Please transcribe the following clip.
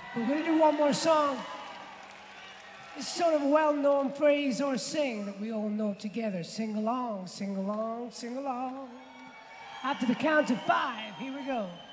We're going to do one more song. It's sort of a well-known phrase or sing that we all know together. Sing along, sing along, sing along. After the count of 5, here we go.